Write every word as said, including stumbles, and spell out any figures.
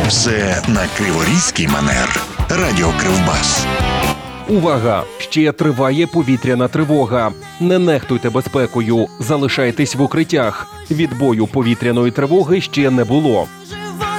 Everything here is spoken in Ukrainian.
Все на криворізький манер. Радіо Кривбас. Увага! Ще триває повітряна тривога. Не нехтуйте безпекою, залишайтесь в укриттях. Відбою повітряної тривоги ще не було.